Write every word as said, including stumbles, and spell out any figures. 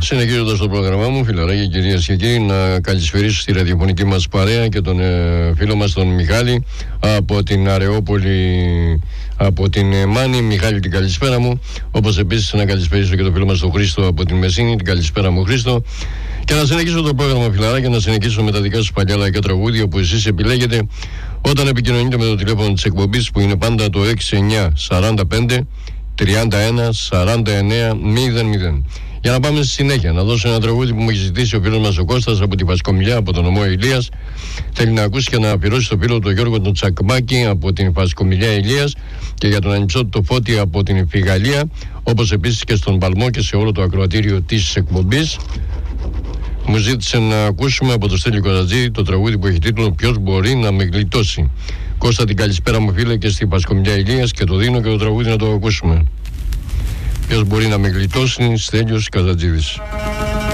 Συνεχίζοντας το πρόγραμμά μου, φιλαράκια, κυρίες και κύριοι, να καλησπερίσω στη ραδιοφωνική μας παρέα και τον ε, φίλο μας τον Μιχάλη από την Αρεόπολη, από την ε, Μάνη. Μιχάλη, την καλησπέρα μου. Όπως επίσης να καλησπερίσω και τον φίλο μας τον Χρήστο από την Μεσίνη. Την καλησπέρα μου, Χρήστο. Και να συνεχίσω το πρόγραμμα, φιλαράκια, να συνεχίσω με τα δικά σας παλιά λαϊκά τραγούδια που εσείς επιλέγετε όταν επικοινωνείτε με το τηλέφωνο της εκπομπής, που είναι πάντα το έξι εννιά σαράντα πέντε τριάντα ένα σαράντα εννέα μηδέν μηδέν. Για να πάμε στη συνέχεια, να δώσω ένα τραγούδι που μου έχει ζητήσει ο φίλος μας ο Κώστας από τη Φασκομιλιά, από τον νομό Ηλίας. Θέλει να ακούσει και να αφιερώσει το φίλο του Γιώργο τον Τσακμάκη από την Φασκομιλιά Ηλίας και για τον Ανιψό το Φώτη από την Φιγαλία, όπως επίσης και στον Παλμό και σε όλο το ακροατήριο της εκπομπής. Μου ζήτησε να ακούσουμε από το Στέλιο Κωνσταντζή το τραγούδι που έχει τίτλο «Ποιος μπορεί να με γλιτώσει». Κώστα, την καλησπέρα μου, φίλε, και στη Φασκομιλιά Ηλίας, και το δίνω και το τραγούδι να το ακούσουμε. Ποιος μπορεί να με γλιτώσει, Στέλιος Καζατζίδης.